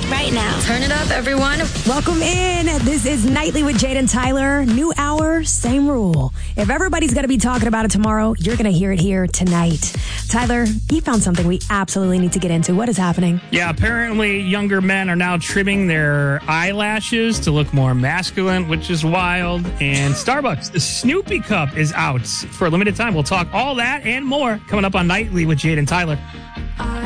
right now. Turn it up, everyone. Welcome in. This is Nightly with Jade and Tyler. New hour, same rule. If everybody's going to be talking about it tomorrow, you're going to hear it here tonight. Tyler, you found something we absolutely need to get into. What is happening? Yeah, apparently younger men are now trimming their eyelashes to look more masculine, which is wild. And Starbucks, the Snoopy Cup is out for a limited time. We'll talk all that and more coming up on Nightly with Jade and Tyler.